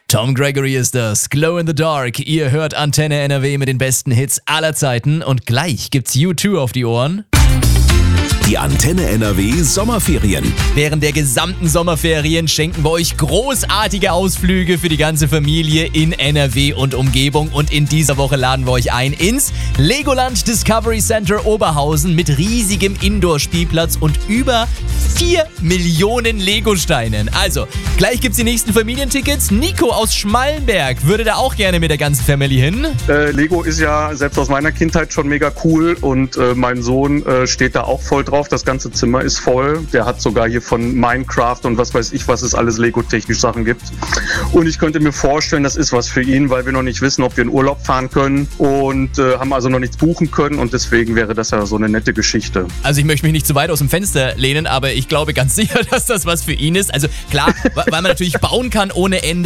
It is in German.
Tom Gregory ist das, Glow in the Dark. Ihr hört Antenne NRW mit den besten Hits aller Zeiten und gleich gibt's U2 auf die Ohren. Die Antenne NRW Sommerferien. Während der gesamten Sommerferien schenken wir euch großartige Ausflüge für die ganze Familie in NRW und Umgebung. Und in dieser Woche laden wir euch ein ins Legoland Discovery Center Oberhausen mit riesigem Indoor-Spielplatz und über 4 Millionen Legosteinen. Also, gleich gibt's die nächsten Familientickets. Nico aus Schmallenberg würde da auch gerne mit der ganzen Family hin. Lego ist ja selbst aus meiner Kindheit schon mega cool und mein Sohn steht da auch voll drauf. Das ganze Zimmer ist voll. Der hat sogar hier von Minecraft und was weiß ich, was es alles Lego-technisch Sachen gibt. Und ich könnte mir vorstellen, das ist was für ihn, weil wir noch nicht wissen, ob wir in Urlaub fahren können und haben also noch nichts buchen können und deswegen wäre das ja so eine nette Geschichte. Also ich möchte mich nicht zu weit aus dem Fenster lehnen, aber ich glaube ganz sicher, dass das was für ihn ist. Also klar, weil man natürlich bauen kann ohne Ende.